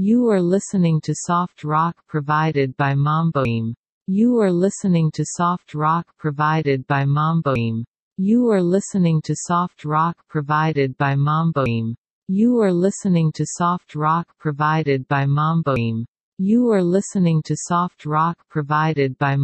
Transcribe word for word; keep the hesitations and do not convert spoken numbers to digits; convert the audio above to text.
You are listening to soft rock provided by Mamboim. You are listening to soft rock provided by Mamboim. You are listening to soft rock provided by Mamboim. You are listening to soft rock provided by Mamboim. You are listening to soft rock provided by